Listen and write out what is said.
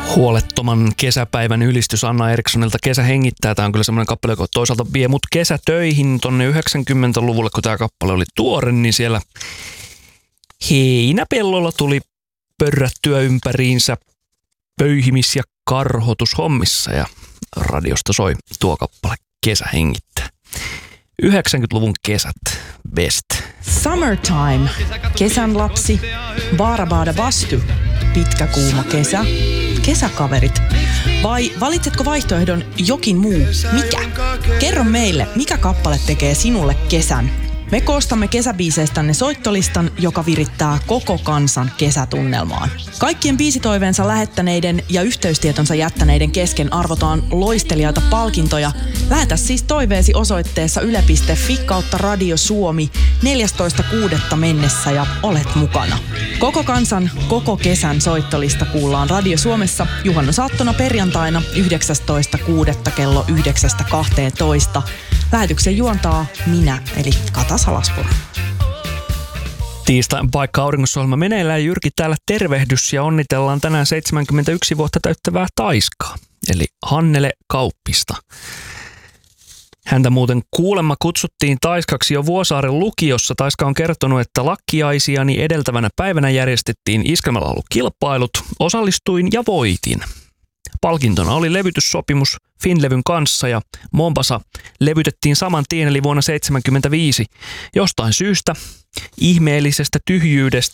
Huolettoman kesäpäivän ylistys Anna Erikssonilta Kesä hengittää. Tämä on kyllä semmoinen kappale, joka toisaalta vie mut kesätöihin tonne 90-luvulle, kun tämä kappale oli tuore, niin siellä heinäpellolla tuli pörrättyä ympäriinsä pöyhimis- ja karhotushommissa ja radiosta soi tuo kappale Kesä hengittää. 90-luvun kesät, best. Summertime, kesän lapsi, Baarabaada Bastu, pitkä kuuma kesä, kesäkaverit. Vai valitsetko vaihtoehdon jokin muu? Mikä? Kerro meille, mikä kappale tekee sinulle kesän? Me koostamme kesäbiiseistänne soittolistan, joka virittää koko kansan kesätunnelmaan. Kaikkien biisitoiveensa lähettäneiden ja yhteystietonsa jättäneiden kesken arvotaan loistelijaita palkintoja. Lähetä siis toiveesi osoitteessa yle.fi/Radio Suomi 14.6. mennessä ja olet mukana. Koko kansan, koko kesän soittolista kuullaan Radio Suomessa juhannusaattona perjantaina 19.6. kello 9.12. Lähetyksen juontaa minä, eli Kata Salaspuro. Tiistain paikka auringossa-ohjelma meneillään. Jyrki täällä tervehdys ja onnitellaan tänään 71 vuotta täyttävää Taiskaa, eli Hannele Kauppista. Häntä muuten kuulemma kutsuttiin Taiskaksi jo Vuosaaren lukiossa. Taiska on kertonut, että lakkiaisiani edeltävänä päivänä järjestettiin iskelmälaulukilpailut. Osallistuin ja voitin. Palkintona oli levytyssopimus Finlevyn kanssa ja Mombasa levytettiin saman tien eli vuonna 1975. Jostain syystä, ihmeellisestä tyhjyydestä